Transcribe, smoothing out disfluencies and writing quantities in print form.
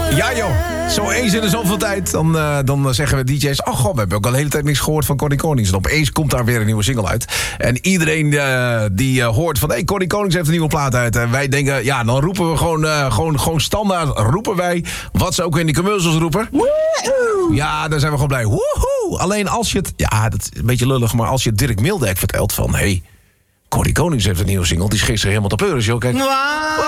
Ja joh, zo eens in de zoveel tijd. Dan zeggen we DJ's... oh god, we hebben ook al de hele tijd niks gehoord van Connie Konings. En opeens komt daar weer een nieuwe single uit. En iedereen die hoort van... hey, Connie Konings heeft een nieuwe plaat uit. En wij denken, ja, dan roepen we gewoon standaard... roepen wij, wat ze ook in die commercials roepen. Woehoe! Ja, daar zijn we gewoon blij. Woehoe! Alleen als je het... ja, dat is een beetje lullig... maar als je Dirk Mildijk vertelt van... hey, Connie Konings heeft een nieuwe single... die is gisteren helemaal op Euroshow. Kijk,